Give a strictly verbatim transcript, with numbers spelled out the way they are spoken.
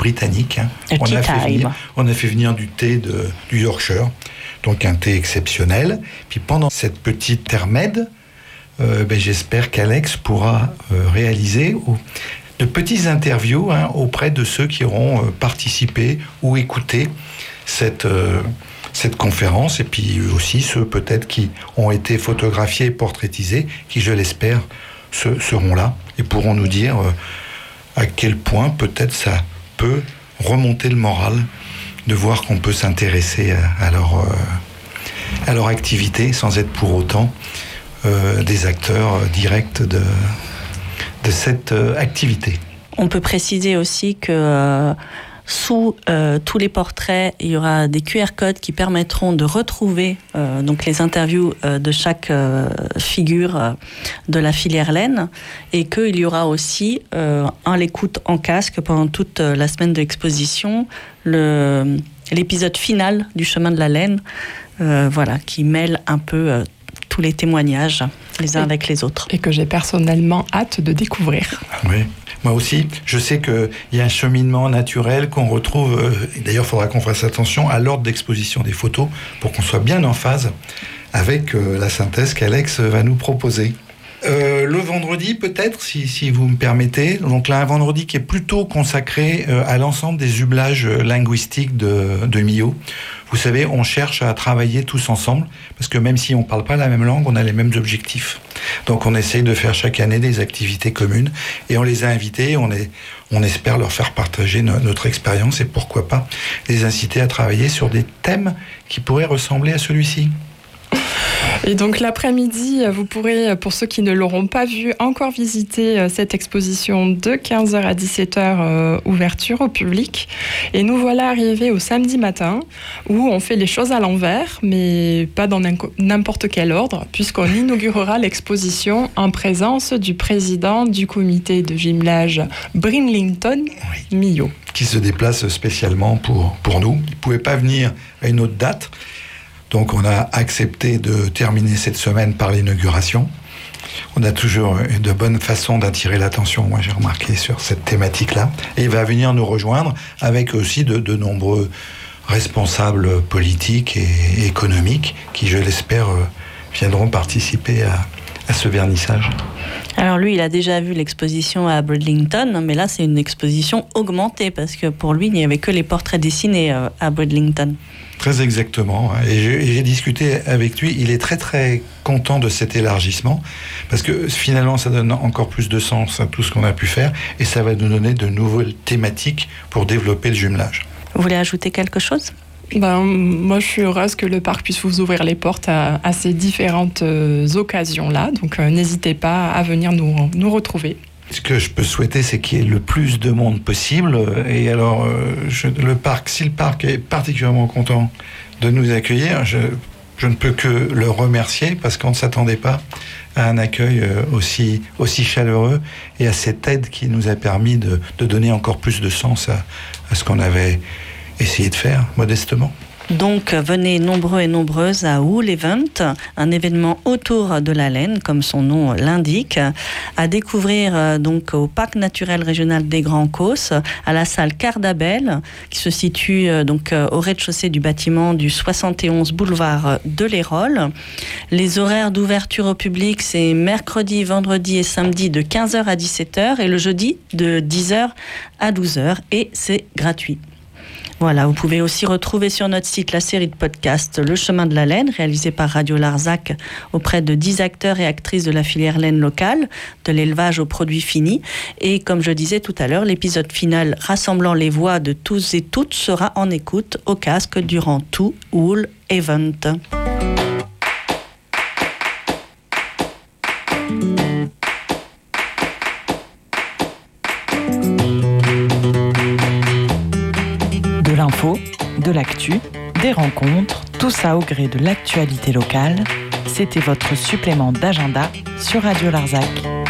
britannique. Hein. On, a fait venir, on a fait venir du thé de, du Yorkshire, donc un thé exceptionnel. Puis pendant cette petite intermède, euh, ben, j'espère qu'Alex pourra euh, réaliser ou, de petites interviews hein, auprès de ceux qui auront euh, participé ou écouté cette, euh, cette conférence, et puis aussi ceux peut-être qui ont été photographiés et portraitisés, qui, je l'espère, se, seront là et pourront nous dire euh, à quel point peut-être ça peut remonter le moral de voir qu'on peut s'intéresser à, à, leur, euh, à leur activité sans être pour autant euh, des acteurs directs de... de cette euh, activité. On peut préciser aussi que euh, sous euh, tous les portraits, il y aura des Q R codes qui permettront de retrouver euh, donc les interviews euh, de chaque euh, figure euh, de la filière laine, et qu'il y aura aussi euh, un l'écoute en casque pendant toute euh, la semaine de l'exposition, le, l'épisode final du chemin de la laine, euh, voilà, qui mêle un peu euh, tous les témoignages les uns et, avec les autres. Et que j'ai personnellement hâte de découvrir. Oui, moi aussi. Je sais qu'il y a un cheminement naturel qu'on retrouve, euh, d'ailleurs il faudra qu'on fasse attention à l'ordre d'exposition des photos pour qu'on soit bien en phase avec euh, la synthèse qu'Alex va nous proposer. Euh, le vendredi peut-être, si, si vous me permettez, donc là un vendredi qui est plutôt consacré euh, à l'ensemble des jumelages linguistiques de, de Millau. Vous savez, on cherche à travailler tous ensemble, parce que même si on ne parle pas la même langue, on a les mêmes objectifs. Donc on essaye de faire chaque année des activités communes, et on les a invités, on, est, on espère leur faire partager no, notre expérience, et pourquoi pas les inciter à travailler sur des thèmes qui pourraient ressembler à celui-ci. Et donc l'après-midi, vous pourrez, pour ceux qui ne l'auront pas vu, encore visiter cette exposition de quinze heures à dix-sept heures, euh, ouverture au public. Et nous voilà arrivés au samedi matin, où on fait les choses à l'envers, mais pas dans n'importe quel ordre, puisqu'on inaugurera l'exposition en présence du président du comité de jumelage Bridlington, oui. Millau. Qui se déplace spécialement pour, pour nous. Il ne pouvait pas venir à une autre date. Donc on a accepté de terminer cette semaine par l'inauguration. On a toujours de bonnes façons d'attirer l'attention, moi j'ai remarqué, sur cette thématique-là. Et il va venir nous rejoindre avec aussi de, de nombreux responsables politiques et économiques qui, je l'espère, viendront participer à, à ce vernissage. Alors lui, il a déjà vu l'exposition à Bridlington, mais là c'est une exposition augmentée, parce que pour lui, il n'y avait que les portraits dessinés à Bridlington. Très exactement. Et j'ai, et j'ai discuté avec lui. Il est très très content de cet élargissement parce que finalement ça donne encore plus de sens à tout ce qu'on a pu faire et ça va nous donner de nouvelles thématiques pour développer le jumelage. Vous voulez ajouter quelque chose ? Ben, moi, je suis heureuse que le parc puisse vous ouvrir les portes à, à ces différentes euh, occasions-là. Donc, euh, n'hésitez pas à venir nous, nous retrouver. Ce que je peux souhaiter, c'est qu'il y ait le plus de monde possible. Et alors, euh, je, le parc, si le parc est particulièrement content de nous accueillir, je, je ne peux que le remercier parce qu'on ne s'attendait pas à un accueil aussi, aussi chaleureux et à cette aide qui nous a permis de, de donner encore plus de sens à, à ce qu'on avait essayé de faire modestement. Donc venez nombreux et nombreuses à Wool Event, un événement autour de la laine, comme son nom l'indique, à découvrir donc au Parc naturel régional des Grands Causses, à la salle Cardabel, qui se situe donc au rez-de-chaussée du bâtiment du soixante et onze boulevard de l'Hérole. Les horaires d'ouverture au public, c'est mercredi, vendredi et samedi de quinze heures à dix-sept heures et le jeudi de dix heures à douze heures et c'est gratuit. Voilà, vous pouvez aussi retrouver sur notre site la série de podcasts Le Chemin de la Laine, réalisée par Radio Larzac auprès de dix acteurs et actrices de la filière laine locale, de l'élevage aux produits finis. Et comme je disais tout à l'heure, l'épisode final rassemblant les voix de tous et toutes sera en écoute au casque durant tout Wool Event. De l'info, de l'actu, des rencontres, tout ça au gré de l'actualité locale. C'était votre supplément d'agenda sur Radio Larzac.